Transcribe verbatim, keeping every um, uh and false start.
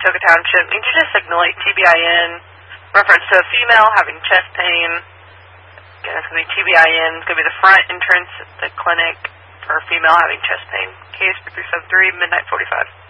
Saratoga Township. Need you to signal a T B I N, reference to a female having chest pain. Again, it's going to be T B I N. It's going to be the front entrance at the clinic for a female having chest pain. Case three seven three, midnight forty-five.